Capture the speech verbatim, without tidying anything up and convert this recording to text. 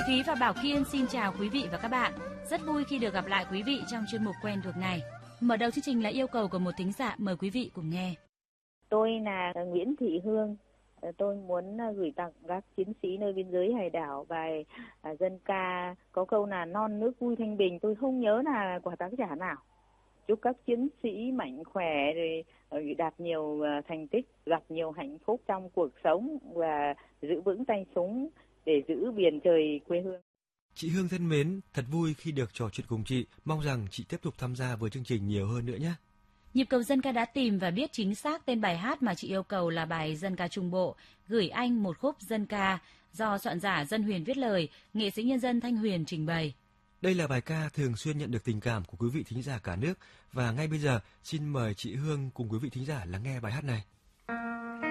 Thúy và Bảo Kiên xin chào quý vị và các bạn. Rất vui khi được gặp lại quý vị trong chuyên mục quen thuộc này. Mở đầu chương trình là yêu cầu của một thính giả, mời quý vị cùng nghe. Tôi là Nguyễn Thị Hương. Tôi muốn gửi tặng các chiến sĩ nơi biên giới hải đảo bài dân ca có câu là non nước vui thanh bình. Tôi không nhớ là của tác giả nào. Chúc các chiến sĩ mạnh khỏe, rồi đạt nhiều thành tích, gặp nhiều hạnh phúc trong cuộc sống và giữ vững tay súng để giữ biển trời quê hương. Chị Hương thân mến, thật vui khi được trò chuyện cùng chị. Mong rằng chị tiếp tục tham gia với chương trình nhiều hơn nữa nhé. Nhịp cầu dân ca đã tìm và biết chính xác tên bài hát mà chị yêu cầu là bài dân ca Trung Bộ, Gửi anh một khúc dân ca, do soạn giả Dân Huyền viết lời, nghệ sĩ nhân dân Thanh Huyền trình bày. Đây là bài ca thường xuyên nhận được tình cảm của quý vị thính giả cả nước, và ngay bây giờ xin mời chị Hương cùng quý vị thính giả lắng nghe bài hát này.